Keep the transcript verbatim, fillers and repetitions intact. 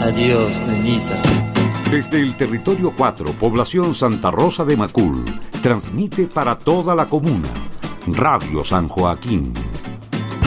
Adiós, niñita. Desde el territorio cuatro, población Santa Rosa de Macul, transmite para toda la comuna Radio San Joaquín.